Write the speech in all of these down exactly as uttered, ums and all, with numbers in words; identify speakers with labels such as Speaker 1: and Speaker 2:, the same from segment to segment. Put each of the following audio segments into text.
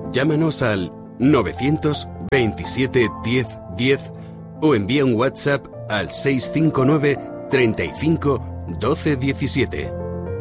Speaker 1: Llámanos al novecientos veintisiete diez diez o envía un WhatsApp al seis cinco nueve treinta y cinco doce diecisiete.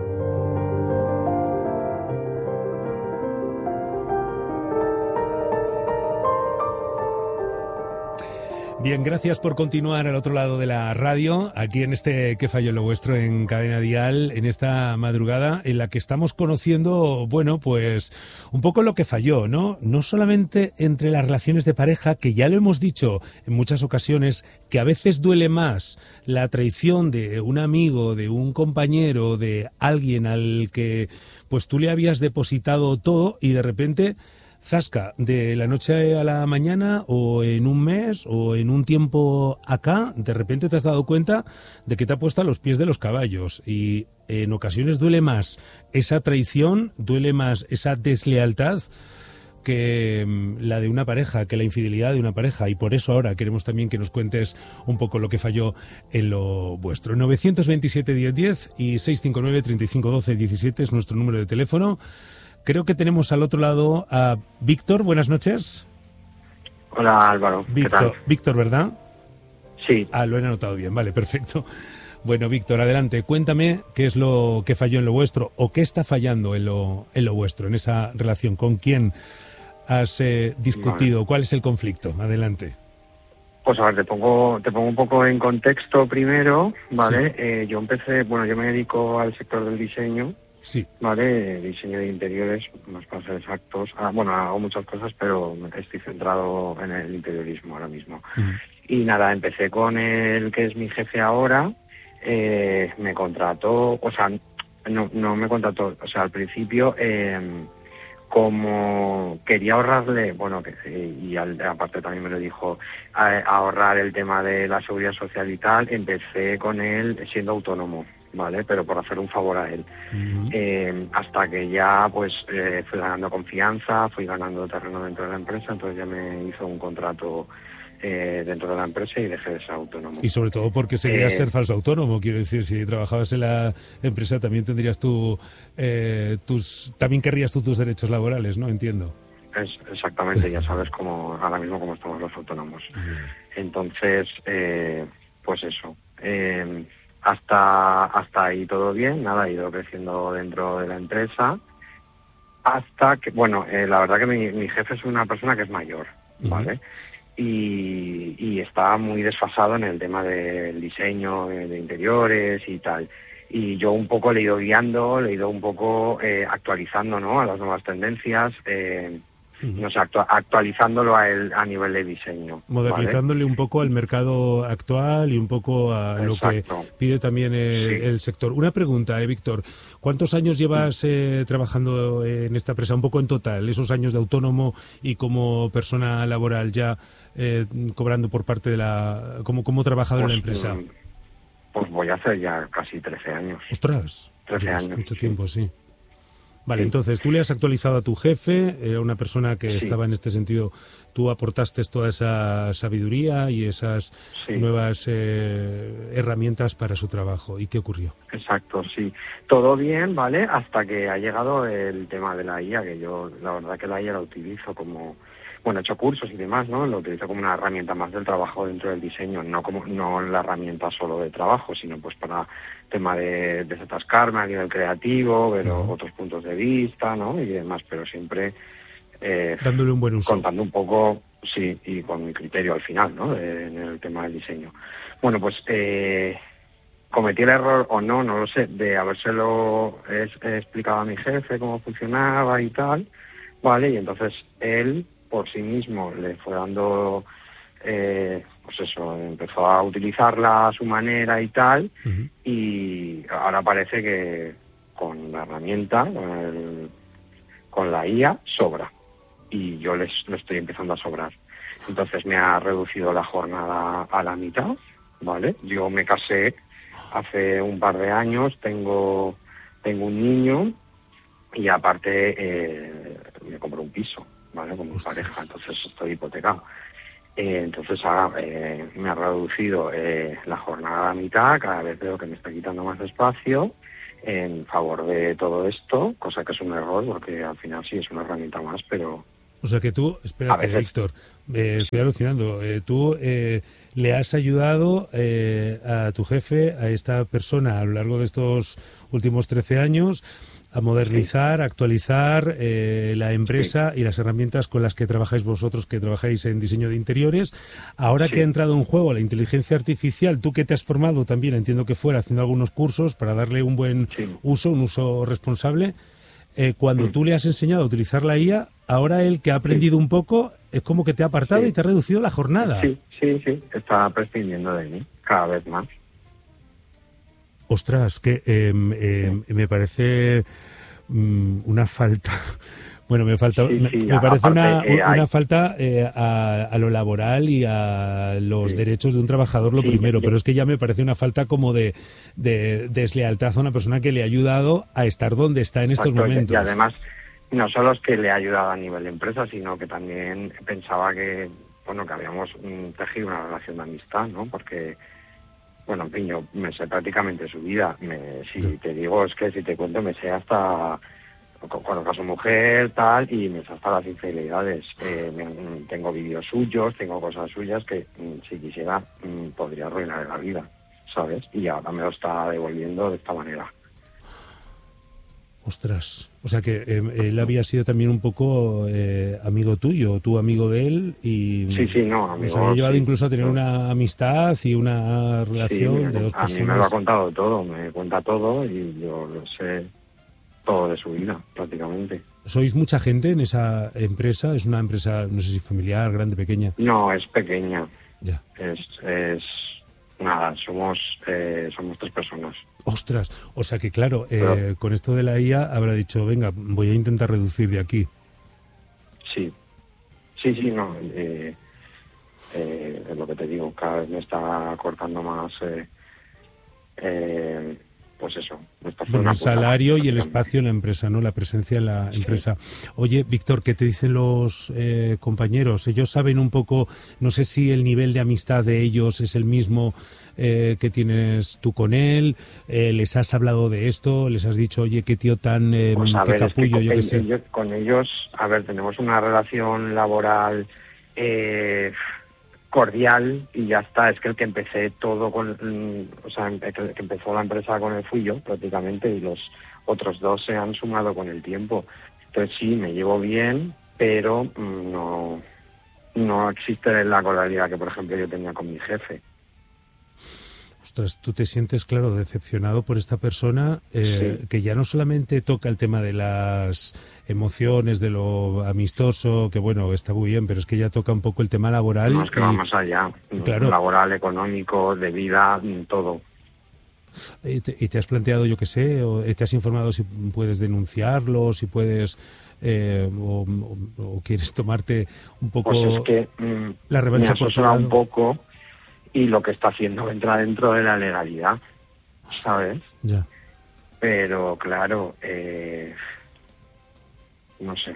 Speaker 2: Bien, gracias por continuar al otro lado de la radio, aquí en este ¿Qué falló en lo vuestro? En Cadena Dial, en esta madrugada en la que estamos conociendo, bueno, pues un poco lo que falló, ¿no? No solamente entre las relaciones de pareja, que ya lo hemos dicho en muchas ocasiones, que a veces duele más la traición de un amigo, de un compañero, de alguien al que pues tú le habías depositado todo y de repente... zasca, de la noche a la mañana o en un mes o en un tiempo acá, de repente te has dado cuenta de que te ha puesto a los pies de los caballos y en ocasiones duele más esa traición, duele más esa deslealtad que la de una pareja, que la infidelidad de una pareja, y por eso ahora queremos también que nos cuentes un poco lo que falló en lo vuestro. novecientos veintisiete diez diez y seiscientos cincuenta y nueve treinta y cinco doce diecisiete es nuestro número de teléfono. Creo que tenemos al otro lado a Víctor. Buenas noches.
Speaker 3: Hola, Álvaro.
Speaker 2: Víctor,
Speaker 3: ¿qué tal?
Speaker 2: Víctor, ¿verdad?
Speaker 3: Sí.
Speaker 2: Ah, lo he anotado bien. Vale, perfecto. Bueno, Víctor, adelante. Cuéntame qué es lo que falló en lo vuestro o qué está fallando en lo, en lo vuestro, en esa relación. ¿Con quién has eh, discutido? Vale. ¿Cuál es el conflicto? Adelante.
Speaker 3: Pues a ver, te pongo, te pongo un poco en contexto primero, ¿vale? Sí. Eh, yo empecé, bueno, yo me dedico al sector del diseño.
Speaker 2: Sí.
Speaker 3: Vale, diseño de interiores, más para ser exactos. Ah, bueno, hago muchas cosas, pero estoy centrado en el interiorismo ahora mismo. Uh-huh. Y nada, empecé con el que es mi jefe ahora. Eh, me contrató, o sea, no, no me contrató, o sea, al principio, eh, como quería ahorrarle, bueno, que y al, aparte también me lo dijo, a, ahorrar el tema de la seguridad social y tal, empecé con él siendo autónomo. Vale, pero por hacer un favor a él. Uh-huh. Eh, hasta que ya pues eh, fui ganando confianza, fui ganando terreno dentro de la empresa, entonces ya me hizo un contrato eh, dentro de la empresa y dejé de ser autónomo.
Speaker 2: Y sobre todo porque seguías
Speaker 3: eh,
Speaker 2: ser falso autónomo, quiero decir, si trabajabas en la empresa también tendrías tú, eh, tus, también querrías tú tus derechos laborales, ¿no? Entiendo.
Speaker 3: Es exactamente, ya sabes cómo ahora mismo cómo estamos los autónomos. Uh-huh. Entonces, eh, pues eso. Eh, Hasta hasta ahí todo bien, nada, ha ido creciendo dentro de la empresa, hasta que, bueno, eh, la verdad que mi, mi jefe es una persona que es mayor, ¿vale? Uh-huh. Y, y está muy desfasado en el tema del diseño de, de interiores y tal. Y yo un poco le he ido guiando, le he ido un poco eh, actualizando, ¿no?, a las nuevas tendencias, eh, no sé, actu- actualizándolo a, el, a nivel de diseño.
Speaker 2: Modernizándole, ¿vale?, un poco al mercado actual y un poco a lo Exacto. que pide también eh, sí. el sector. Una pregunta, eh, Víctor. ¿Cuántos años llevas eh, trabajando en esta empresa? Un poco en total, esos años de autónomo y como persona laboral ya eh, cobrando por parte de la... como, como trabajador pues, en la empresa.
Speaker 3: Pues voy a hacer ya casi trece años.
Speaker 2: ¡Ostras!
Speaker 3: trece años.
Speaker 2: Mucho
Speaker 3: sí.
Speaker 2: tiempo, sí. Vale,
Speaker 3: sí.
Speaker 2: Entonces tú le has actualizado a tu jefe, era una persona que
Speaker 3: sí.
Speaker 2: estaba en este sentido, tú aportaste toda esa sabiduría y esas sí. nuevas eh, herramientas para su trabajo. ¿Y qué ocurrió?
Speaker 3: Exacto, sí. Todo bien, ¿vale? Hasta que ha llegado el tema de la I A, que yo la verdad que la I A la utilizo como... Bueno, he hecho cursos y demás, ¿no? Lo utilizo como una herramienta más del trabajo dentro del diseño, no como no la herramienta solo de trabajo, sino pues para tema de desatascarme a nivel creativo, ver uh-huh. otros puntos de vista, ¿no? Y demás, pero siempre eh,
Speaker 2: dándole un buen uso.
Speaker 3: Contando un poco, sí, y con mi criterio al final, ¿no? De, en el tema del diseño. Bueno, pues eh, cometí el error, o no, no lo sé, de habérselo he, he explicado a mi jefe cómo funcionaba y tal, ¿vale? Y entonces él... por sí mismo le fue dando, eh, pues eso, empezó a utilizarla a su manera y tal, uh-huh. y ahora parece que con la herramienta, con, el, con la I A, sobra, y yo les lo estoy empezando a sobrar. Entonces me ha reducido la jornada a la mitad, ¿vale? Yo me casé hace un par de años, tengo, tengo un niño, y aparte eh, me compré un piso, ¿vale? Con mi Ostras. pareja, entonces estoy hipotecado. Eh, entonces ahora eh, me ha reducido eh, la jornada a la mitad, cada vez veo que me está quitando más espacio en favor de todo esto, cosa que es un error, porque al final sí es una herramienta más, pero
Speaker 2: O sea que tú, espérate, Víctor, eh, estoy alucinando, eh, tú eh, le has ayudado eh, a tu jefe, a esta persona, a lo largo de estos últimos trece años, a modernizar, sí. actualizar eh, la empresa sí. y las herramientas con las que trabajáis vosotros, que trabajáis en diseño de interiores. Ahora sí. que ha entrado en juego la inteligencia artificial, tú que te has formado también, entiendo que fuera, haciendo algunos cursos para darle un buen sí. uso, un uso responsable, eh, cuando sí. tú le has enseñado a utilizar la I A, ahora él que ha aprendido sí. un poco, es como que te ha apartado sí. y te ha reducido la jornada.
Speaker 3: Sí, sí, sí, está prescindiendo de mí cada vez más.
Speaker 2: Ostras, que eh, eh, sí. me parece um, una falta... Bueno, me falta, sí, sí, me, me parece aparte, una, eh, una hay... falta eh, a, a lo laboral y a los sí. derechos de un trabajador lo sí, primero, sí. pero es que ya me parece una falta como de, de deslealtad a una persona que le ha ayudado a estar donde está en estos Exacto, momentos.
Speaker 3: Y además, no solo es que le ha ayudado a nivel de empresa, sino que también pensaba que, bueno, que habíamos um, tejido una relación de amistad, ¿no? Porque, bueno, en fin, yo me sé prácticamente su vida. Me, si sí. te digo, es que si te cuento, me sé hasta... conozco a su mujer, tal, y me hasta las infidelidades. Eh, me, tengo vídeos suyos, tengo cosas suyas que si quisiera podría arruinar la vida, ¿sabes? Y ahora me lo está devolviendo de esta manera.
Speaker 2: Ostras, o sea que eh, él había sido también un poco eh, amigo tuyo, tú amigo de él, y
Speaker 3: sí, sí, no, amigo,
Speaker 2: se había llevado
Speaker 3: sí,
Speaker 2: incluso a tener
Speaker 3: no.
Speaker 2: una amistad y una relación
Speaker 3: sí,
Speaker 2: de dos
Speaker 3: a
Speaker 2: personas.
Speaker 3: A mí me lo ha contado todo, me cuenta todo y yo lo sé todo de su vida, prácticamente.
Speaker 2: ¿Sois mucha gente en esa empresa? ¿Es una empresa, no sé si familiar, grande, pequeña?
Speaker 3: No, es pequeña.
Speaker 2: Ya.
Speaker 3: Es, es nada, somos eh, somos tres personas.
Speaker 2: Ostras, o sea que claro, eh, Pero, con esto de la I A habrá dicho, venga, voy a intentar reducir de aquí.
Speaker 3: Sí, sí, sí, no, eh, eh, es lo que te digo, cada vez me está cortando más... Eh, eh, pues eso.
Speaker 2: Bueno, el salario y el espacio en la empresa, ¿no? La presencia en la empresa. Sí. Oye, Víctor, ¿qué te dicen los eh, compañeros? Ellos saben un poco, no sé si el nivel de amistad de ellos es el mismo eh, que tienes tú con él. Eh, ¿Les has hablado de esto? ¿Les has dicho, oye, qué tío tan eh,
Speaker 3: pues a
Speaker 2: qué
Speaker 3: ver,
Speaker 2: capullo,
Speaker 3: es que
Speaker 2: yo qué sé?
Speaker 3: Ellos, con ellos, a ver, tenemos una relación laboral... Eh, cordial y ya está. Es que el que empecé todo con, o sea, el que empezó la empresa con él fui yo prácticamente, y los otros dos se han sumado con el tiempo. Entonces sí, me llevo bien, pero mmm, no no existe la cordialidad que, por ejemplo, yo tenía con mi jefe.
Speaker 2: Ostras, tú te sientes, claro, decepcionado por esta persona eh, sí. que ya no solamente toca el tema de las emociones, de lo amistoso, que bueno, está muy bien, pero es que ya toca un poco el tema laboral.
Speaker 3: No, es que
Speaker 2: y,
Speaker 3: va más allá.
Speaker 2: Claro.
Speaker 3: Laboral, económico, de vida, todo.
Speaker 2: ¿Y te, y te has planteado, yo qué sé, o te has informado si puedes denunciarlo, si puedes... Eh, o, o, o quieres tomarte un poco
Speaker 3: pues es que, mmm,
Speaker 2: la revancha
Speaker 3: me
Speaker 2: por tu lado?
Speaker 3: un poco... y lo que está haciendo entra dentro de la legalidad, ¿sabes?
Speaker 2: Ya.
Speaker 3: Pero, claro, eh, no sé.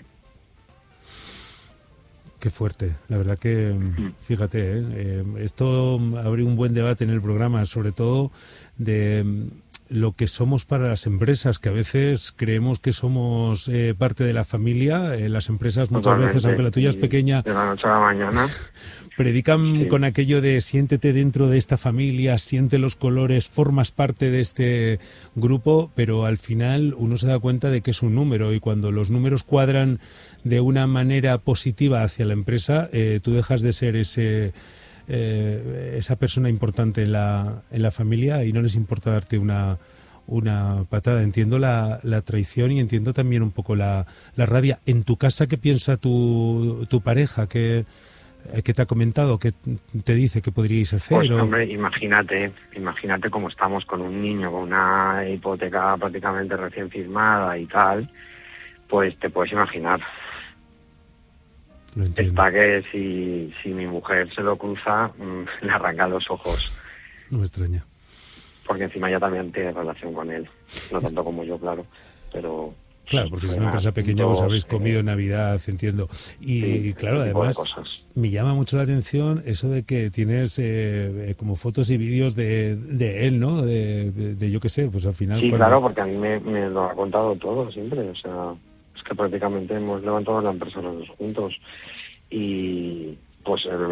Speaker 2: Qué fuerte, la verdad que, fíjate, ¿eh? Eh, esto abre un buen debate en el programa, sobre todo de lo que somos para las empresas, que a veces creemos que somos eh, parte de la familia. Eh, las empresas muchas Totalmente. veces, aunque la tuya es pequeña...
Speaker 3: De la noche a la mañana...
Speaker 2: predican
Speaker 3: sí.
Speaker 2: con aquello de siéntete dentro de esta familia, siente los colores, formas parte de este grupo, pero al final uno se da cuenta de que es un número, y cuando los números cuadran de una manera positiva hacia la empresa, eh, tú dejas de ser ese eh, esa persona importante en la, en la familia, y no les importa darte una una patada. Entiendo la, la traición y entiendo también un poco la, la rabia. En tu casa, ¿qué piensa tu, tu pareja? ¿Qué, ¿Qué te ha comentado? ¿Qué te dice que podríais hacer?
Speaker 3: Pues,
Speaker 2: o...
Speaker 3: hombre, imagínate, imagínate cómo estamos con un niño, con una hipoteca prácticamente recién firmada y tal, pues te puedes imaginar.
Speaker 2: Lo entiendo.
Speaker 3: Está que si, si mi mujer se lo cruza, mmm, le arranca los ojos.
Speaker 2: No me extraña.
Speaker 3: Porque encima ella también tiene relación con él, no tanto como yo, claro, pero...
Speaker 2: Claro, porque es una empresa pequeña, vos habéis comido en Navidad, entiendo. Y
Speaker 3: sí,
Speaker 2: claro, además, me llama mucho la atención eso de que tienes eh, como fotos y vídeos de, de él, ¿no? De, de, de yo qué sé, pues al final...
Speaker 3: Sí,
Speaker 2: cuando...
Speaker 3: claro, porque a mí me, me lo ha contado todo siempre, o sea, que prácticamente hemos levantado la empresa los dos juntos. Y pues el